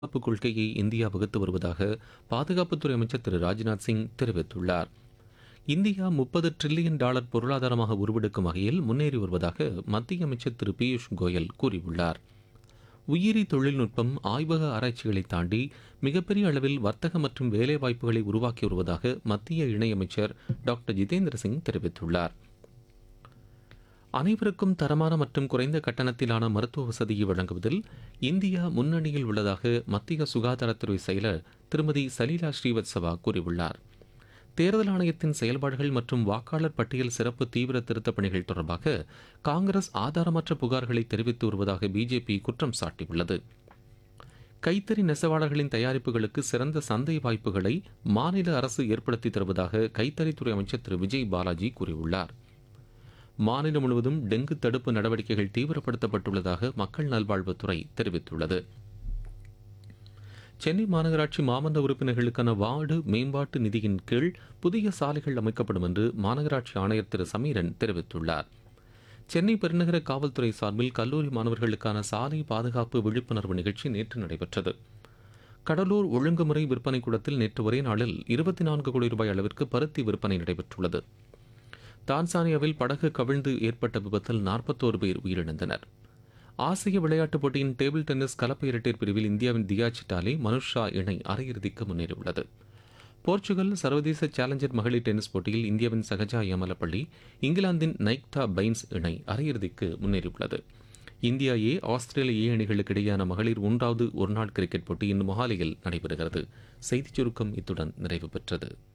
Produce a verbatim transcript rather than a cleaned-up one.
பாதுகாப்பு கொள்கையை இந்தியா வகுத்து வருவதாக பாதுகாப்புத்துறை அமைச்சர் திரு ராஜ்நாத் சிங் தெரிவித்துள்ளார். இந்தியா முப்பது டிரில்லியன் டாலர் பொருளாதாரமாக உருவெடுக்கும் வகையில் முன்னேறி வருவதாக மத்திய அமைச்சர் திரு பியூஷ் கோயல் கூறியுள்ளார். உயிரி தொழில்நுட்பம் ஆய்வக ஆராய்ச்சிகளை தாண்டி மிகப்பெரிய அளவில் வர்த்தக மற்றும் வேலைவாய்ப்புகளை உருவாக்கி வருவதாக மத்திய இணையமைச்சர் டாக்டர் ஜிதேந்திர சிங் தெரிவித்துள்ளார். அனைவருக்கும் தரமான மற்றும் குறைந்த கட்டணத்திலான மருத்துவ வசதியை வழங்குவதில் இந்தியா முன்னணியில் உள்ளதாக மத்திய சுகாதாரத்துறை செயலர் திருமதி சலீலா ஸ்ரீவத்சவா கூறியுள்ளார். தேர்தல் ஆணையத்தின் செயல்பாடுகள் மற்றும் வாக்காளர் பட்டியல் சிறப்பு தீவிர திருத்தப் பணிகள் தொடர்பாக காங்கிரஸ் ஆதாரமற்ற புகார்களை தெரிவித்து வருவதாக பிஜேபி குற்றம் சாட்டியுள்ளது. கைத்தறி நெசவாளர்களின் தயாரிப்புகளுக்கு சிறந்த சந்தை வாய்ப்புகளை மாநில அரசு ஏற்படுத்தி தருவதாக கைத்தறித்துறை அமைச்சர் திரு விஜய் பாலாஜி கூறியுள்ளார். மாநிலம் முழுவதும் டெங்கு தடுப்பு நடவடிக்கைகள் தீவிரப்படுத்தப்பட்டுள்ளதாக மக்கள் நல்வாழ்வுத்துறை தெரிவித்துள்ளது. சென்னை மாநகராட்சி மாமன்ற உறுப்பினர்களுக்கான வார்டு மேம்பாட்டு நிதியின் கீழ் புதிய சாலைகள் அமைக்கப்படும் என்று மாநகராட்சி ஆணையர் திரு சமீரன் தெரிவித்துள்ளார். சென்னை பெருநகர காவல்துறை சார்பில் கல்லூரி மாணவர்களுக்கான சாலை பாதுகாப்பு விழிப்புணர்வு நிகழ்ச்சி நேற்று நடைபெற்றது. கடலூர் ஒழுங்குமுறை விற்பனை கூடத்தில் நேற்று ஒரே நாளில் இருபத்தி நான்கு கோடி ரூபாய் அளவிற்கு பருத்தி விற்பனை நடைபெற்றுள்ளது. தான்சானியாவில் படகு கவிழ்ந்து ஏற்பட்ட விபத்தில் நாற்பத்தோரு பேர் உயிரிழந்தனர். ஆசிய விளையாட்டுப் போட்டியின் டேபிள் டென்னிஸ் கலப்பு இரட்டையர் பிரிவில் இந்தியாவின் தியா சிட்டாலே மனுஷா இணை அரையிறுதிக்கு முன்னேறியுள்ளது. போர்ச்சுகல் சர்வதேச சேலஞ்சர் மகளிர் டென்னிஸ் போட்டியில் இந்தியாவின் சகஜா யமலப்பள்ளி இங்கிலாந்தின் நைக்தா பைன்ஸ் இணை அரையிறுதிக்கு முன்னேறியுள்ளது. இந்தியா ஏ ஆஸ்திரேலிய ஏ அணிகளுக்கு இடையேயான மகளிர் மூன்றாவது ஒருநாள் கிரிக்கெட் போட்டி இன்று மொஹாலியில் நடைபெறுகிறது. செய்திச் சுருக்கம் இத்துடன் நிறைவு பெற்றது.